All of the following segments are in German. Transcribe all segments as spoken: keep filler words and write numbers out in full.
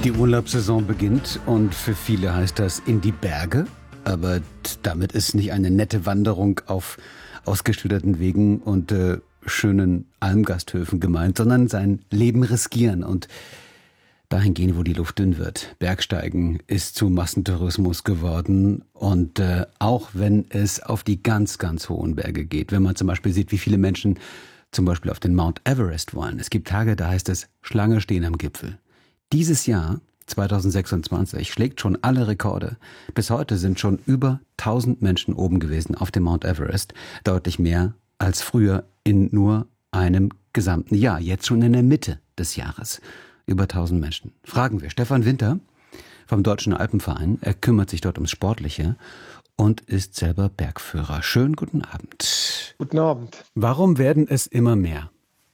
Die Urlaubssaison beginnt und für viele heißt das in die Berge. Aber damit ist nicht eine nette Wanderung auf ausgeschilderten Wegen und äh, schönen Almgasthöfen gemeint, sondern sein Leben riskieren und dahin gehen, wo die Luft dünn wird. Bergsteigen ist zu Massentourismus geworden und äh, auch wenn es auf die ganz, ganz hohen Berge geht, wenn man zum Beispiel sieht, wie viele Menschen zum Beispiel auf den Mount Everest wollen. Es gibt Tage, da heißt es Schlange stehen am Gipfel. Dieses Jahr, zweitausendsechsundzwanzig, schlägt schon alle Rekorde. Bis heute sind schon über tausend Menschen oben gewesen auf dem Mount Everest. Deutlich mehr als früher in nur einem gesamten Jahr. Jetzt schon in der Mitte des Jahres. Über tausend Menschen. Fragen wir Stefan Winter vom Deutschen Alpenverein. Er kümmert sich dort ums Sportliche und ist selber Bergführer. Schönen guten Abend. Guten Abend. Warum werden es immer mehr?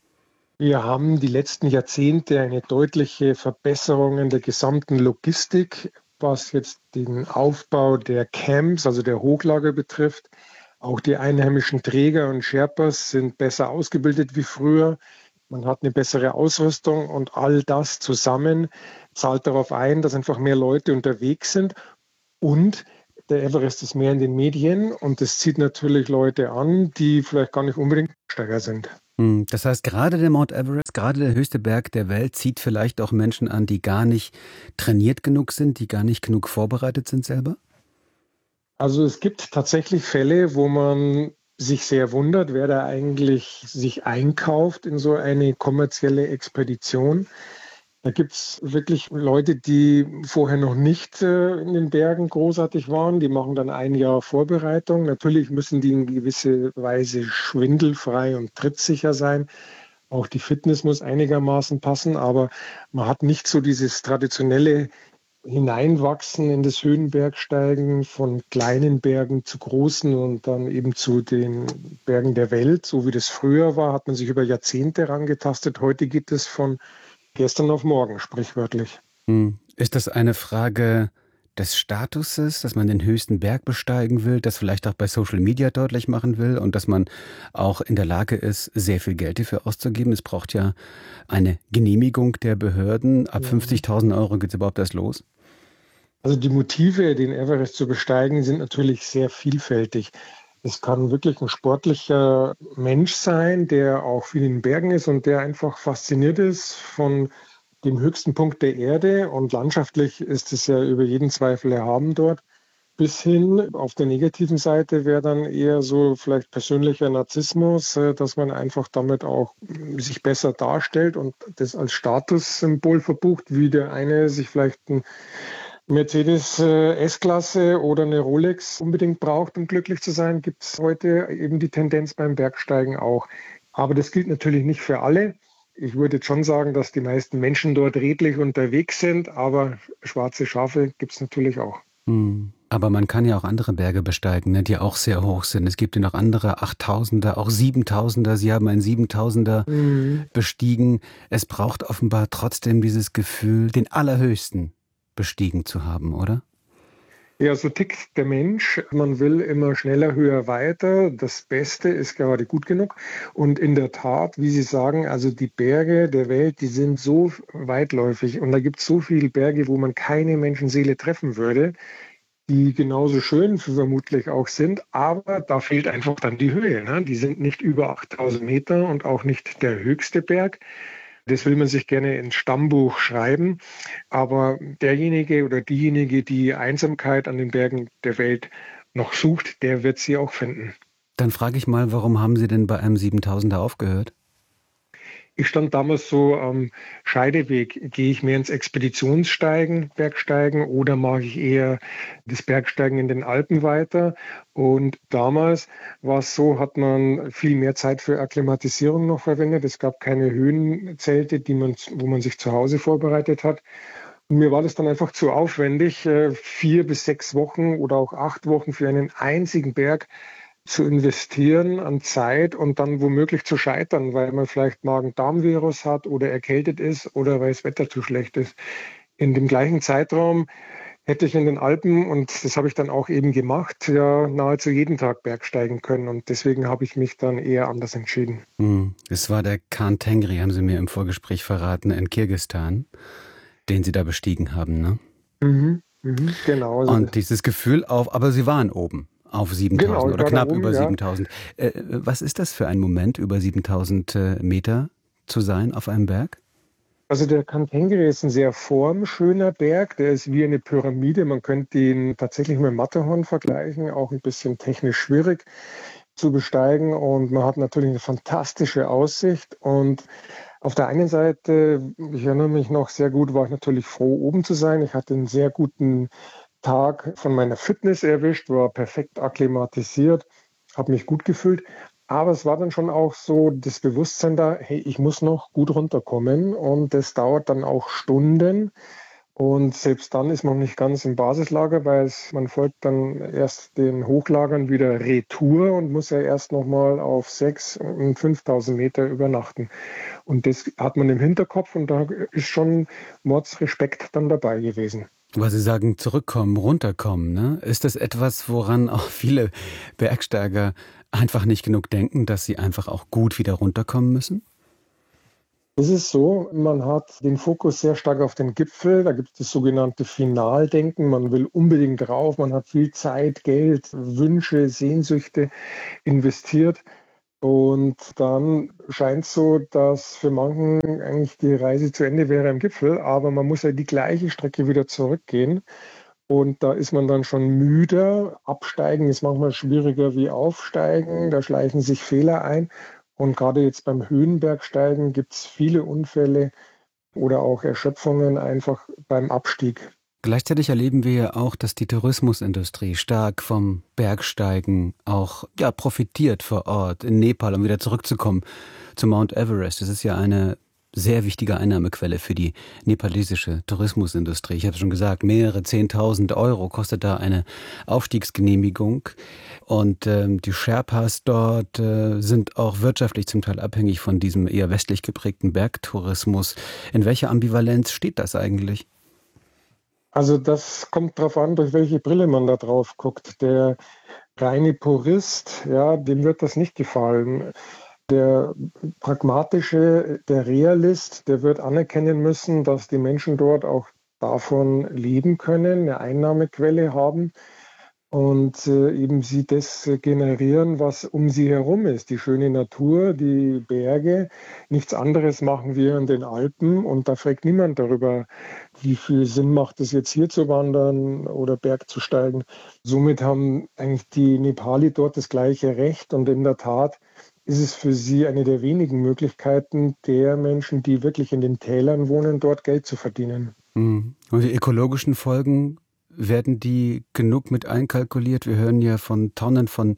Wir haben die letzten Jahrzehnte eine deutliche Verbesserung in der gesamten Logistik, was jetzt den Aufbau der Camps, also der Hochlager betrifft. Auch die einheimischen Träger und Sherpas sind besser ausgebildet wie früher. Man hat eine bessere Ausrüstung und all das zusammen zahlt darauf ein, dass einfach mehr Leute unterwegs sind. Und der Everest ist mehr in den Medien und das zieht natürlich Leute an, die vielleicht gar nicht unbedingt Steiger sind. Das heißt, gerade der Mount Everest, gerade der höchste Berg der Welt, zieht vielleicht auch Menschen an, die gar nicht trainiert genug sind, die gar nicht genug vorbereitet sind selber? Also es gibt tatsächlich Fälle, wo man sich sehr wundert, wer da eigentlich sich einkauft in so eine kommerzielle Expedition. Da gibt es wirklich Leute, die vorher noch nicht äh, in den Bergen großartig waren. Die machen dann ein Jahr Vorbereitung. Natürlich müssen die in gewisser Weise schwindelfrei und trittsicher sein. Auch die Fitness muss einigermaßen passen, aber man hat nicht so dieses traditionelle Hineinwachsen in das Höhenbergsteigen von kleinen Bergen zu großen und dann eben zu den Bergen der Welt. So wie das früher war, hat man sich über Jahrzehnte herangetastet. Heute geht es von gestern auf morgen, sprichwörtlich. Ist das eine Frage des Statuses, dass man den höchsten Berg besteigen will, das vielleicht auch bei Social Media deutlich machen will und dass man auch in der Lage ist, sehr viel Geld dafür auszugeben? Es braucht ja eine Genehmigung der Behörden. Ab ja. fünfzigtausend Euro geht es überhaupt erst los? Also die Motive, den Everest zu besteigen, sind natürlich sehr vielfältig. Es kann wirklich ein sportlicher Mensch sein, der auch viel in den Bergen ist und der einfach fasziniert ist von dem höchsten Punkt der Erde. Und landschaftlich ist es ja über jeden Zweifel erhaben dort. Bis hin auf der negativen Seite wäre dann eher so vielleicht persönlicher Narzissmus, dass man einfach damit auch sich besser darstellt und das als Statussymbol verbucht, wie der eine sich vielleicht ein Mercedes äh, S-Klasse oder eine Rolex unbedingt braucht, um glücklich zu sein, gibt es heute eben die Tendenz beim Bergsteigen auch. Aber das gilt natürlich nicht für alle. Ich würde jetzt schon sagen, dass die meisten Menschen dort redlich unterwegs sind, aber schwarze Schafe gibt es natürlich auch. Hm. Aber man kann ja auch andere Berge besteigen, ne, die auch sehr hoch sind. Es gibt ja noch andere Achttausender, auch Siebentausender. Sie haben einen Siebentausender mhm. bestiegen. Es braucht offenbar trotzdem dieses Gefühl, den allerhöchsten bestiegen zu haben, oder? Ja, so tickt der Mensch. Man will immer schneller, höher, weiter. Das Beste ist gerade gut genug. Und in der Tat, wie Sie sagen, also die Berge der Welt, die sind so weitläufig. Und da gibt es so viele Berge, wo man keine Menschenseele treffen würde, die genauso schön vermutlich auch sind. Aber da fehlt einfach dann die Höhe, ne? Die sind nicht über achttausend Meter und auch nicht der höchste Berg. Das will man sich gerne ins Stammbuch schreiben. Aber derjenige oder diejenige, die Einsamkeit an den Bergen der Welt noch sucht, der wird sie auch finden. Dann frage ich mal, warum haben Sie denn bei einem Siebentausender aufgehört? Ich stand damals so am Scheideweg. Gehe ich mehr ins Expeditionssteigen, Bergsteigen oder mache ich eher das Bergsteigen in den Alpen weiter? Und damals war es so, hat man viel mehr Zeit für Akklimatisierung noch verwendet. Es gab keine Höhenzelte, die man, wo man sich zu Hause vorbereitet hat. Und mir war das dann einfach zu aufwendig, vier bis sechs Wochen oder auch acht Wochen für einen einzigen Berg zu investieren an Zeit und dann womöglich zu scheitern, weil man vielleicht Magen-Darm-Virus hat oder erkältet ist oder weil das Wetter zu schlecht ist. In dem gleichen Zeitraum hätte ich in den Alpen, und das habe ich dann auch eben gemacht, ja nahezu jeden Tag bergsteigen können. Und deswegen habe ich mich dann eher anders entschieden. Es war der Khan Tengri, haben Sie mir im Vorgespräch verraten, in Kirgisistan, den Sie da bestiegen haben, ne? Mhm, mhm, genau. Also Und dieses Gefühl auf, aber Sie waren oben auf genau, siebentausend ich oder war da knapp oben, über ja. siebentausend. Äh, was ist das für ein Moment, über siebentausend äh, Meter zu sein auf einem Berg? Also der Kantengri ist ein sehr formschöner Berg, der ist wie eine Pyramide. Man könnte ihn tatsächlich mit dem Matterhorn vergleichen, auch ein bisschen technisch schwierig zu besteigen. Und man hat natürlich eine fantastische Aussicht. Und auf der einen Seite, ich erinnere mich noch sehr gut, war ich natürlich froh, oben zu sein. Ich hatte einen sehr guten Tag von meiner Fitness erwischt, war perfekt akklimatisiert, habe mich gut gefühlt. Aber es war dann schon auch so das Bewusstsein da, hey, ich muss noch gut runterkommen und das dauert dann auch Stunden. Und selbst dann ist man nicht ganz im Basislager, weil es, man folgt dann erst den Hochlagern wieder Retour und muss ja erst nochmal auf sechstausend und fünftausend Meter übernachten. Und das hat man im Hinterkopf und da ist schon Mordsrespekt dann dabei gewesen. Weil Sie sagen, zurückkommen, runterkommen, ne? Ist das etwas, woran auch viele Bergsteiger einfach nicht genug denken, dass sie einfach auch gut wieder runterkommen müssen? Es ist so, man hat den Fokus sehr stark auf den Gipfel. Da gibt es das sogenannte Finaldenken. Man will unbedingt drauf. Man hat viel Zeit, Geld, Wünsche, Sehnsüchte investiert. Und dann scheint es so, dass für manchen eigentlich die Reise zu Ende wäre am Gipfel. Aber man muss ja die gleiche Strecke wieder zurückgehen. Und da ist man dann schon müde. Absteigen ist manchmal schwieriger wie aufsteigen. Da schleichen sich Fehler ein. Und gerade jetzt beim Höhenbergsteigen gibt es viele Unfälle oder auch Erschöpfungen einfach beim Abstieg. Gleichzeitig erleben wir ja auch, dass die Tourismusindustrie stark vom Bergsteigen auch ja, profitiert vor Ort in Nepal, um wieder zurückzukommen zu Mount Everest. Das ist ja eine sehr wichtige Einnahmequelle für die nepalesische Tourismusindustrie. Ich habe es schon gesagt, mehrere Zehntausend Euro kostet da eine Aufstiegsgenehmigung. Und ähm, die Sherpas dort äh, sind auch wirtschaftlich zum Teil abhängig von diesem eher westlich geprägten Bergtourismus. In welcher Ambivalenz steht das eigentlich? Also das kommt darauf an, durch welche Brille man da drauf guckt. Der reine Purist, ja, dem wird das nicht gefallen. Der pragmatische, der Realist, der wird anerkennen müssen, dass die Menschen dort auch davon leben können, eine Einnahmequelle haben und äh, eben sie das äh, generieren, was um sie herum ist. Die schöne Natur, die Berge, nichts anderes machen wir in den Alpen und da fragt niemand darüber, wie viel Sinn macht es jetzt hier zu wandern oder Berg zu steigen. Somit haben eigentlich die Nepali dort das gleiche Recht und in der Tat ist es für sie eine der wenigen Möglichkeiten der Menschen, die wirklich in den Tälern wohnen, dort Geld zu verdienen. Mhm. Und die ökologischen Folgen, werden die genug mit einkalkuliert? Wir hören ja von Tonnen von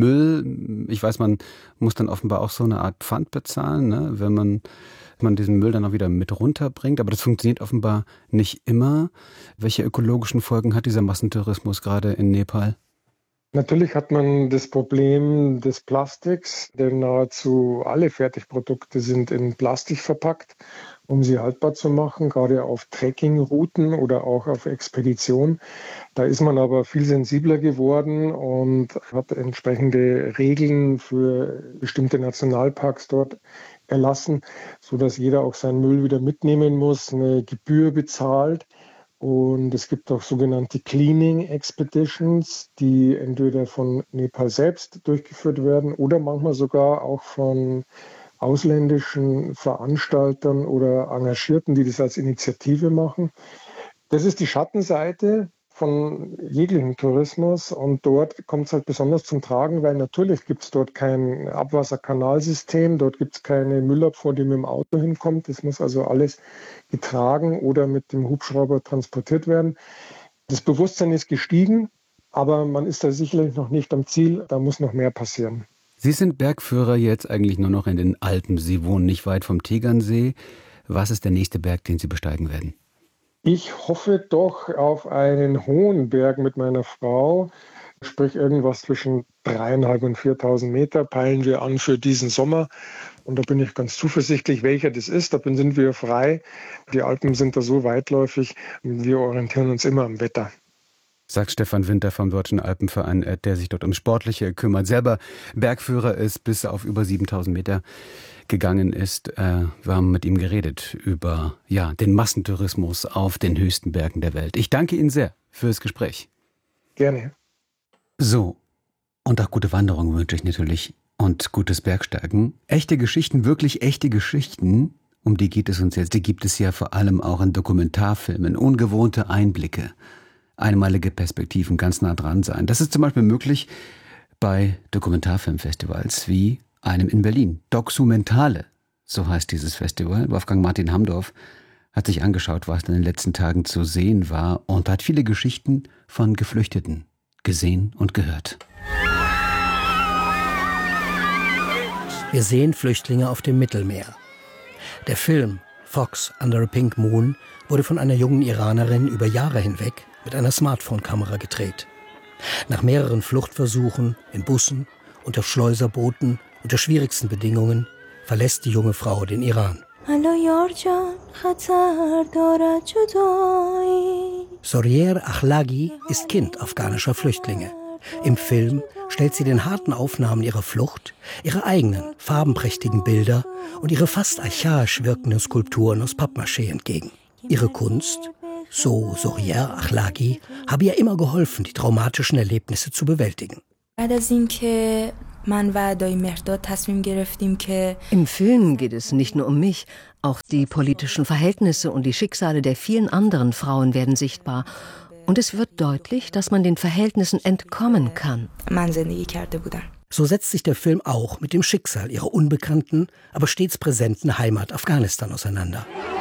Müll. Ich weiß, man muss dann offenbar auch so eine Art Pfand bezahlen, ne? Wenn man, man diesen Müll dann auch wieder mit runterbringt. Aber das funktioniert offenbar nicht immer. Welche ökologischen Folgen hat dieser Massentourismus gerade in Nepal? Natürlich hat man das Problem des Plastiks, denn nahezu alle Fertigprodukte sind in Plastik verpackt, um sie haltbar zu machen, gerade auf Trekkingrouten oder auch auf Expedition. Da ist man aber viel sensibler geworden und hat entsprechende Regeln für bestimmte Nationalparks dort erlassen, sodass jeder auch seinen Müll wieder mitnehmen muss, eine Gebühr bezahlt. Und es gibt auch sogenannte Cleaning Expeditions, die entweder von Nepal selbst durchgeführt werden oder manchmal sogar auch von ausländischen Veranstaltern oder Engagierten, die das als Initiative machen. Das ist die Schattenseite von jeglichem Tourismus und dort kommt es halt besonders zum Tragen, weil natürlich gibt es dort kein Abwasserkanalsystem, dort gibt es keine Müllabfuhr, die mit dem Auto hinkommt. Das muss also alles getragen oder mit dem Hubschrauber transportiert werden. Das Bewusstsein ist gestiegen, aber man ist da sicherlich noch nicht am Ziel, da muss noch mehr passieren. Sie sind Bergführer jetzt eigentlich nur noch in den Alpen. Sie wohnen nicht weit vom Tegernsee. Was ist der nächste Berg, den Sie besteigen werden? Ich hoffe doch auf einen hohen Berg mit meiner Frau, sprich irgendwas zwischen dreieinhalb und viertausend Meter peilen wir an für diesen Sommer. Und da bin ich ganz zuversichtlich, welcher das ist. Da sind wir frei. Die Alpen sind da so weitläufig. Wir orientieren uns immer am Wetter. sagt Stefan Winter vom Deutschen Alpenverein, der sich dort um Sportliche kümmert. Selber Bergführer ist, bis auf über siebentausend Meter gegangen ist. Wir haben mit ihm geredet über ja, den Massentourismus auf den höchsten Bergen der Welt. Ich danke Ihnen sehr fürs Gespräch. Gerne. So, und auch gute Wanderungen wünsche ich natürlich und gutes Bergsteigen. Echte Geschichten, wirklich echte Geschichten, um die geht es uns jetzt. Die gibt es ja vor allem auch in Dokumentarfilmen. Ungewohnte Einblicke, einmalige Perspektiven, ganz nah dran sein. Das ist zum Beispiel möglich bei Dokumentarfilmfestivals wie einem in Berlin. Documentale, so heißt dieses Festival. Wolfgang Martin Hamdorf hat sich angeschaut, was in den letzten Tagen zu sehen war und hat viele Geschichten von Geflüchteten gesehen und gehört. Wir sehen Flüchtlinge auf dem Mittelmeer. Der Film Fox Under a Pink Moon wurde von einer jungen Iranerin über Jahre hinweg mit einer Smartphone-Kamera gedreht. Nach mehreren Fluchtversuchen in Bussen und auf Schleuserbooten unter schwierigsten Bedingungen verlässt die junge Frau den Iran. Sorier Akhlagi ist Kind afghanischer Flüchtlinge. Im Film stellt sie den harten Aufnahmen ihrer Flucht ihre eigenen farbenprächtigen Bilder und ihre fast archaisch wirkenden Skulpturen aus Pappmaché entgegen. Ihre Kunst, so Sorier Akhlagi, habe ihr immer geholfen, die traumatischen Erlebnisse zu bewältigen. Im Film geht es nicht nur um mich, auch die politischen Verhältnisse und die Schicksale der vielen anderen Frauen werden sichtbar. Und es wird deutlich, dass man den Verhältnissen entkommen kann. So setzt sich der Film auch mit dem Schicksal ihrer unbekannten, aber stets präsenten Heimat Afghanistan auseinander.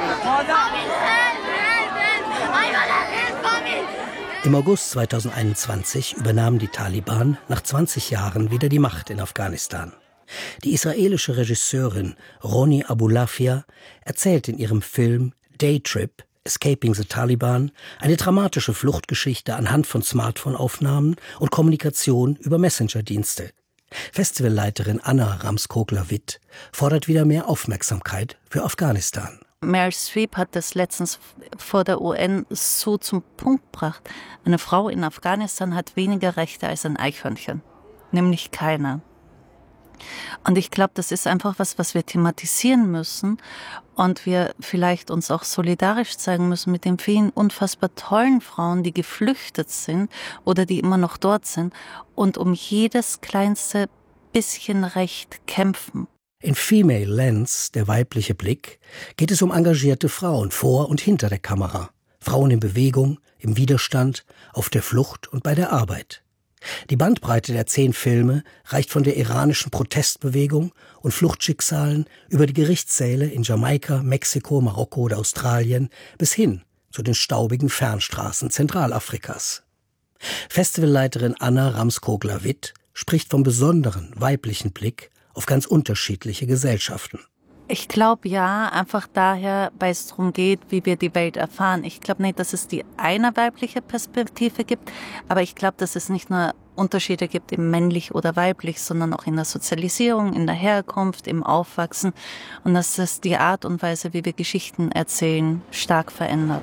Im August zweitausendeinundzwanzig übernahmen die Taliban nach zwanzig Jahren wieder die Macht in Afghanistan. Die israelische Regisseurin Roni Abulafia erzählt in ihrem Film Daytrip Escaping the Taliban eine dramatische Fluchtgeschichte anhand von Smartphone-Aufnahmen und Kommunikation über Messenger-Dienste. Festivalleiterin Anna Ramskogler-Witt fordert wieder mehr Aufmerksamkeit für Afghanistan. Meryl Streep hat das letztens vor der U N so zum Punkt gebracht. Eine Frau in Afghanistan hat weniger Rechte als ein Eichhörnchen, nämlich keine. Und ich glaube, das ist einfach was, was wir thematisieren müssen und wir vielleicht uns auch solidarisch zeigen müssen mit den vielen unfassbar tollen Frauen, die geflüchtet sind oder die immer noch dort sind und um jedes kleinste bisschen Recht kämpfen. In Female Lens, der weibliche Blick, geht es um engagierte Frauen vor und hinter der Kamera. Frauen in Bewegung, im Widerstand, auf der Flucht und bei der Arbeit. Die Bandbreite der zehn Filme reicht von der iranischen Protestbewegung und Fluchtschicksalen über die Gerichtssäle in Jamaika, Mexiko, Marokko oder Australien bis hin zu den staubigen Fernstraßen Zentralafrikas. Festivalleiterin Anna Ramskogler-Witt spricht vom besonderen weiblichen Blick auf ganz unterschiedliche Gesellschaften. Ich glaube ja, einfach daher, weil es darum geht, wie wir die Welt erfahren. Ich glaube nicht, dass es die eine weibliche Perspektive gibt, aber ich glaube, dass es nicht nur Unterschiede gibt im männlich oder weiblich, sondern auch in der Sozialisierung, in der Herkunft, im Aufwachsen und dass es die Art und Weise, wie wir Geschichten erzählen, stark verändert.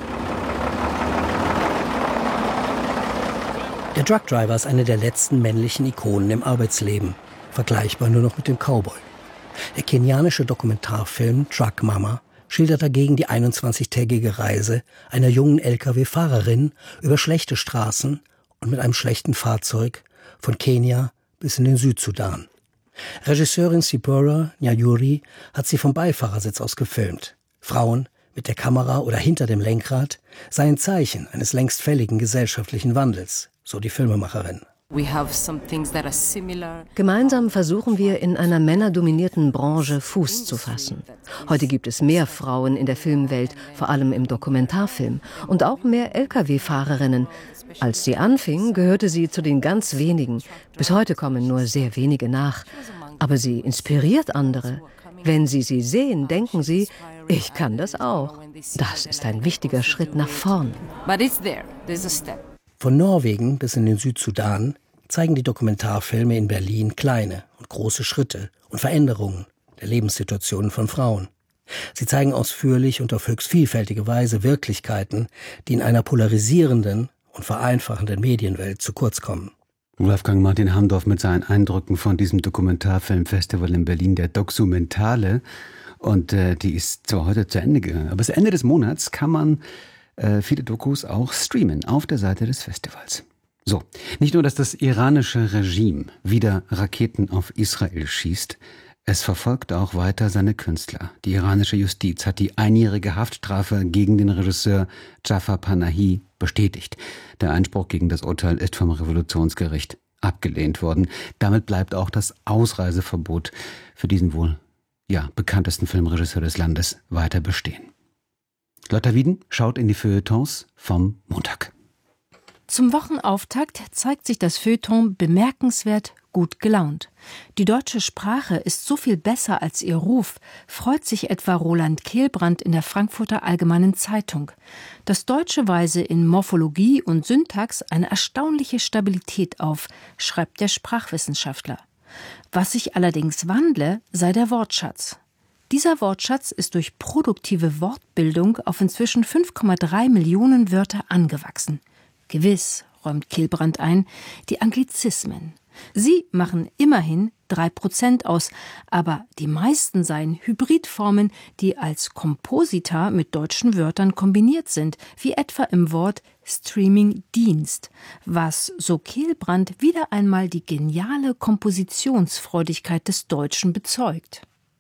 Der Truckdriver ist eine der letzten männlichen Ikonen im Arbeitsleben, vergleichbar nur noch mit dem Cowboy. Der kenianische Dokumentarfilm Truck Mama schildert dagegen die einundzwanzigtägige Reise einer jungen L K W-Fahrerin über schlechte Straßen und mit einem schlechten Fahrzeug von Kenia bis in den Südsudan. Regisseurin Sipora Nyayuri hat sie vom Beifahrersitz aus gefilmt. Frauen mit der Kamera oder hinter dem Lenkrad seien Zeichen eines längst fälligen gesellschaftlichen Wandels, so die Filmemacherin. Gemeinsam versuchen wir, in einer männerdominierten Branche Fuß zu fassen. Heute gibt es mehr Frauen in der Filmwelt, vor allem im Dokumentarfilm, und auch mehr L K W-Fahrerinnen. Als sie anfing, gehörte sie zu den ganz wenigen. Bis heute kommen nur sehr wenige nach. Aber sie inspiriert andere. Wenn sie sie sehen, denken sie, ich kann das auch. Das ist ein wichtiger Schritt nach vorn. Von Norwegen bis in den Südsudan zeigen die Dokumentarfilme in Berlin kleine und große Schritte und Veränderungen der Lebenssituationen von Frauen. Sie zeigen ausführlich und auf höchst vielfältige Weise Wirklichkeiten, die in einer polarisierenden und vereinfachenden Medienwelt zu kurz kommen. Wolfgang Martin Hamdorf mit seinen Eindrücken von diesem Dokumentarfilmfestival in Berlin, der Doxumentale. Und äh, die ist zwar heute zu Ende gegangen, aber bis Ende des Monats kann man äh, viele Dokus auch streamen auf der Seite des Festivals. So, nicht nur, dass das iranische Regime wieder Raketen auf Israel schießt, es verfolgt auch weiter seine Künstler. Die iranische Justiz hat die einjährige Haftstrafe gegen den Regisseur Jafar Panahi bestätigt. Der Einspruch gegen das Urteil ist vom Revolutionsgericht abgelehnt worden. Damit bleibt auch das Ausreiseverbot für diesen wohl ja, bekanntesten Filmregisseur des Landes weiter bestehen. Lotta Wieden schaut in die Feuilletons vom Montag. Zum Wochenauftakt zeigt sich das Feuilleton bemerkenswert gut gelaunt. Die deutsche Sprache ist so viel besser als ihr Ruf, freut sich etwa Roland Kehlbrand in der Frankfurter Allgemeinen Zeitung. Das Deutsche weise in Morphologie und Syntax eine erstaunliche Stabilität auf, schreibt der Sprachwissenschaftler. Was sich allerdings wandle, sei der Wortschatz. Dieser Wortschatz ist durch produktive Wortbildung auf inzwischen fünf Komma drei Millionen Wörter angewachsen. Gewiss, räumt Kehlbrand ein, die Anglizismen. Sie machen immerhin drei Prozent aus, aber die meisten seien Hybridformen, die als Komposita mit deutschen Wörtern kombiniert sind, wie etwa im Wort Streaming-Dienst, was, so Kehlbrand, wieder einmal die geniale Kompositionsfreudigkeit des Deutschen bezeugt.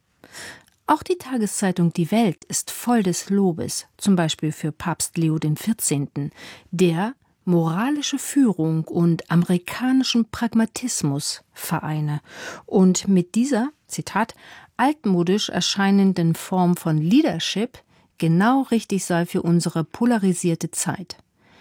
Auch die Tageszeitung Die Welt ist voll des Lobes, zum Beispiel für Papst Leo der vierzehnte, der moralische Führung und amerikanischen Pragmatismus vereine und mit dieser, Zitat, altmodisch erscheinenden Form von Leadership genau richtig sei für unsere polarisierte Zeit.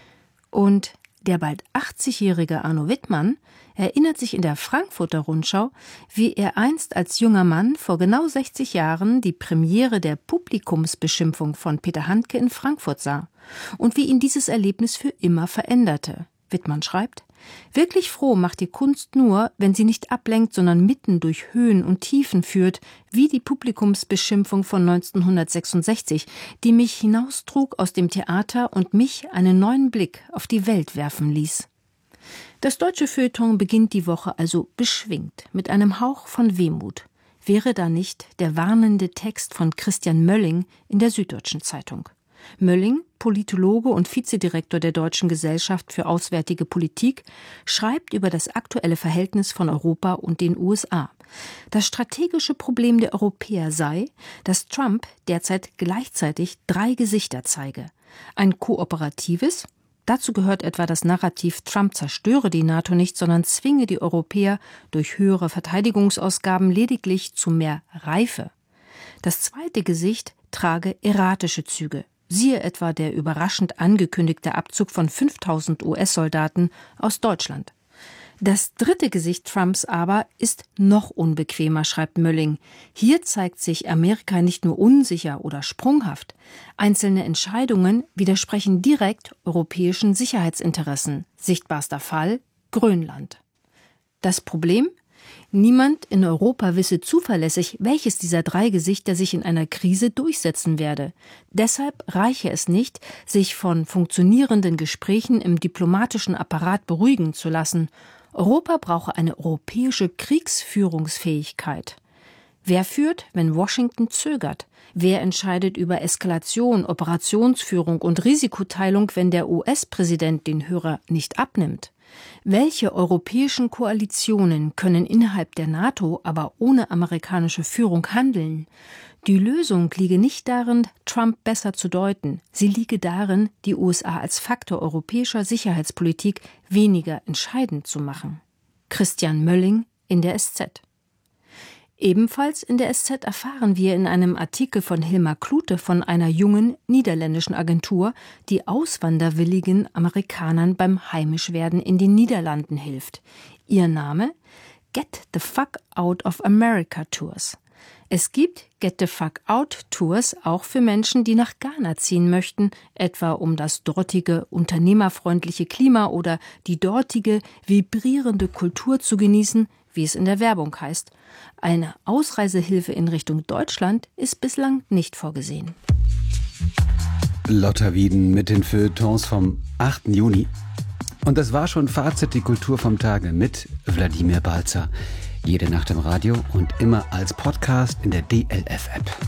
Und der bald achtzigjährige Arno Wittmann erinnert sich in der Frankfurter Rundschau, wie er einst als junger Mann vor genau sechzig Jahren die Premiere der Publikumsbeschimpfung von Peter Handke in Frankfurt sah und wie ihn dieses Erlebnis für immer veränderte. Wittmann schreibt: Wirklich froh macht die Kunst nur, wenn sie nicht ablenkt, sondern mitten durch Höhen und Tiefen führt, wie die Publikumsbeschimpfung von neunzehnhundertsechsundsechzig, die mich hinaustrug aus dem Theater und mich einen neuen Blick auf die Welt werfen ließ. Das deutsche Feuilleton beginnt die Woche also beschwingt, mit einem Hauch von Wehmut. Wäre da nicht der warnende Text von Christian Mölling in der Süddeutschen Zeitung? Mölling, Politologe und Vizedirektor der Deutschen Gesellschaft für Auswärtige Politik, schreibt über das aktuelle Verhältnis von Europa und den U S A. Das strategische Problem der Europäer sei, dass Trump derzeit gleichzeitig drei Gesichter zeige. Ein kooperatives, dazu gehört etwa das Narrativ, Trump zerstöre die NATO nicht, sondern zwinge die Europäer durch höhere Verteidigungsausgaben lediglich zu mehr Reife. Das zweite Gesicht trage erratische Züge. Siehe etwa der überraschend angekündigte Abzug von fünftausend U S-Soldaten aus Deutschland. Das dritte Gesicht Trumps aber ist noch unbequemer, schreibt Mölling. Hier zeigt sich Amerika nicht nur unsicher oder sprunghaft. Einzelne Entscheidungen widersprechen direkt europäischen Sicherheitsinteressen. Sichtbarster Fall: Grönland. Das Problem? Niemand in Europa wisse zuverlässig, welches dieser drei Gesichter sich in einer Krise durchsetzen werde. Deshalb reiche es nicht, sich von funktionierenden Gesprächen im diplomatischen Apparat beruhigen zu lassen. Europa brauche eine europäische Kriegsführungsfähigkeit. Wer führt, wenn Washington zögert? Wer entscheidet über Eskalation, Operationsführung und Risikoteilung, wenn der U S-Präsident den Hörer nicht abnimmt? Welche europäischen Koalitionen können innerhalb der NATO, aber ohne amerikanische Führung handeln? Die Lösung liege nicht darin, Trump besser zu deuten. Sie liege darin, die U S A als Faktor europäischer Sicherheitspolitik weniger entscheidend zu machen. Christian Mölling in der S Z. Ebenfalls in der S Z erfahren wir in einem Artikel von Hilmar Klute von einer jungen niederländischen Agentur, die auswanderwilligen Amerikanern beim Heimischwerden in den Niederlanden hilft. Ihr Name? Get the Fuck Out of America Tours. Es gibt Get the Fuck Out Tours auch für Menschen, die nach Ghana ziehen möchten, etwa um das dortige unternehmerfreundliche Klima oder die dortige vibrierende Kultur zu genießen, wie es in der Werbung heißt. Eine Ausreisehilfe in Richtung Deutschland ist bislang nicht vorgesehen. Lotta Wieden mit den Feuilletons vom achten Juni. Und das war schon Fazit, die Kultur vom Tage mit Wladimir Balzer. Jede Nacht im Radio und immer als Podcast in der D L F-App.